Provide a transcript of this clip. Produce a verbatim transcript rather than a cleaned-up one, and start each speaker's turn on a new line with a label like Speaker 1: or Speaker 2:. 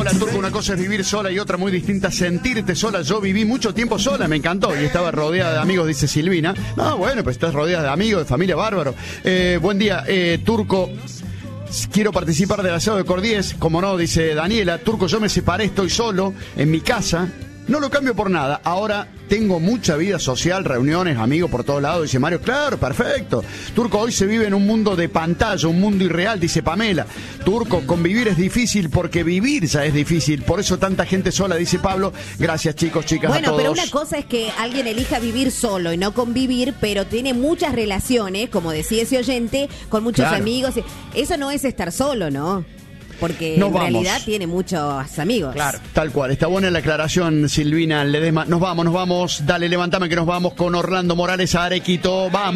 Speaker 1: Hola, Turco, una cosa es vivir sola y otra muy distinta, sentirte sola. Yo viví mucho tiempo sola, me encantó, y estaba rodeada de amigos, dice Silvina. No, bueno, pues estás rodeada de amigos, de familia, bárbaro. Eh, buen día, eh, Turco. Quiero participar del asado de Cordiés, como no, dice Daniela. Turco, yo me separé, estoy solo en mi casa. No lo cambio por nada. Ahora tengo mucha vida social, reuniones, amigos por todos lados. Dice Mario, claro, perfecto. Turco, hoy se vive en un mundo de pantalla, un mundo irreal, dice Pamela. Turco, convivir es difícil porque vivir ya es difícil. Por eso tanta gente sola, dice Pablo. Gracias, chicos, chicas,
Speaker 2: bueno,
Speaker 1: a todos.
Speaker 2: Pero una cosa es que alguien elija vivir solo y no convivir, pero tiene muchas relaciones, como decía ese oyente, con muchos
Speaker 1: Claro.
Speaker 2: amigos. Eso no es estar solo, ¿no? Porque
Speaker 1: Nos
Speaker 2: en
Speaker 1: vamos.
Speaker 2: realidad tiene muchos amigos.
Speaker 1: Claro, tal cual. Está buena la aclaración, Silvina Ledesma. Nos vamos, nos vamos. Dale, levántame que nos vamos con Orlando Morales a Arequito. Vamos.